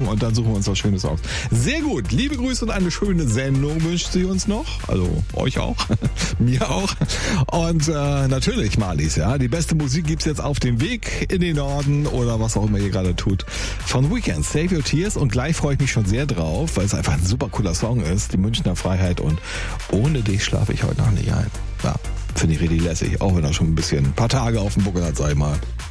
und dann suchen wir uns was Schönes aus. Sehr gut. Liebe Grüße und eine schöne Sendung wünscht sie uns noch. Also euch auch. Mir auch. Und natürlich, Marlies, ja. Die beste Musik gibt's jetzt auf dem Weg in den Norden oder was auch immer ihr gerade tut. Von Weekend, Save Your Tears. Und gleich freue ich mich schon sehr drauf, weil es einfach ein super cooler Song ist. Die Münchner Freiheit und ohne dich schlafe ich heute noch nicht ein. Ja, finde ich richtig lässig. Auch wenn er schon ein paar Tage auf dem Buckel hat, sag ich mal.